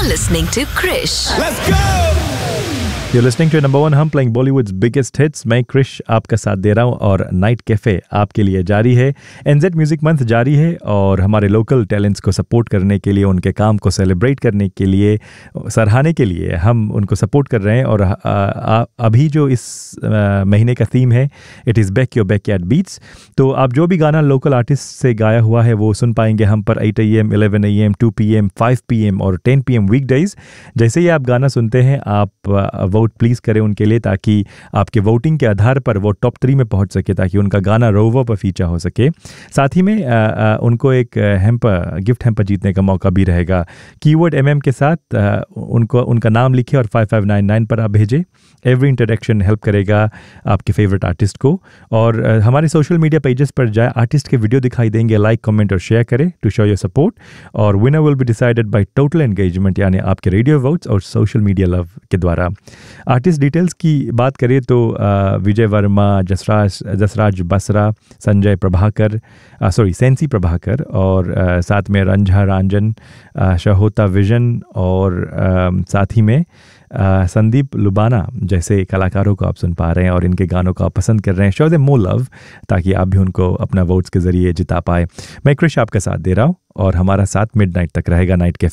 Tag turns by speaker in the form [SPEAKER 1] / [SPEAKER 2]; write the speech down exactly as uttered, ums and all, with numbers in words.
[SPEAKER 1] You're listening to Krish.
[SPEAKER 2] Let's go!
[SPEAKER 3] You're listening to number one हम playing Bollywood's biggest hits. मैं क्रिश आपका साथ दे रहा हूँ और नाइट कैफ़े आपके लिए जारी है। एनजेड म्यूज़िक मंथ जारी है और हमारे लोकल टैलेंट्स को सपोर्ट करने के लिए, उनके काम को सेलिब्रेट करने के लिए, सराहने के लिए हम उनको सपोर्ट कर रहे हैं। और आ, आ, अभी जो इस आ, महीने का थीम है, it is back your backyard beats. तो आप जो भी गाना लोकल आर्टिस्ट से गाया हुआ है वो सुन पाएंगे हम पर eight A M, eleven A M, to P M, five P M और टेन पी एम वीकडेज़। जैसे ही आप गाना सुनते हैं आप वोट प्लीज़ करें उनके लिए, ताकि आपके वोटिंग के आधार पर वो टॉप थ्री में पहुंच सके, ताकि उनका गाना रोवो पर फीचर हो सके। साथ ही में आ, आ, उनको एक हैम्पर, गिफ्ट हैम्पर जीतने का मौका भी रहेगा। कीवर्ड एमएम के साथ आ, उनको उनका नाम लिखिए और फाइव फाइव नाइन नाइन पर आप भेजें। एवरी इंट्रोडक्शन हेल्प करेगा आपके फेवरेट आर्टिस्ट को। और आ, हमारे सोशल मीडिया पेजेस पर जाए, आर्टिस्ट के वीडियो दिखाई देंगे, लाइक कमेंट और शेयर करें टू शो योर सपोर्ट। और winner will be decided by total engagement, यानी आपके रेडियो वोट्स और सोशल मीडिया लव के द्वारा। आर्टिस्ट डिटेल्स की बात करें तो विजय वर्मा, जसराज जसराज बसरा, संजय प्रभाकर, सॉरी सेंसी प्रभाकर, और आ, साथ में रंझा रंजन, शहोता विजन, और आ, साथ ही में आ, संदीप लुबाना जैसे कलाकारों को आप सुन पा रहे हैं और इनके गानों को आप पसंद कर रहे हैं। शो देम मोर लव, ताकि आप भी उनको अपना वोट्स के ज़रिए जिता पाए। मैं क्रिश आपका साथ दे रहा हूँ और हमारा साथ मिडनाइट तक रहेगा नाइट कैफे।